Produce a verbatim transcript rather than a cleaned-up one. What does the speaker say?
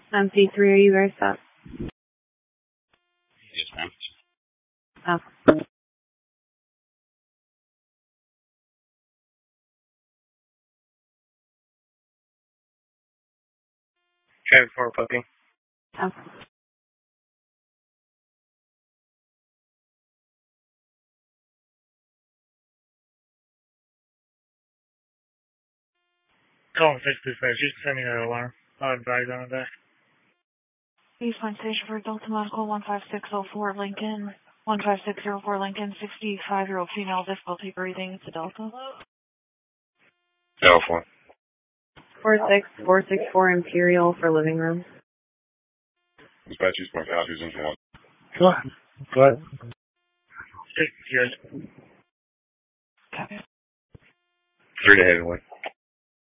M C three, are you guys up? Yes, ma'am. Oh. Traffic for booking. Oh. Calling six two six. You can send me that alarm. I'll advise on that. East Point Station for Delta Medical one five six zero four Lincoln. one five six zero four Lincoln. sixty-five-year-old female, difficulty breathing. It's a Delta. Delta four. four six four six four Imperial for living room. Dispatch East Point South, who's in one. Go ahead. Go ahead. Six, yes. Copy. Three to Havenwood.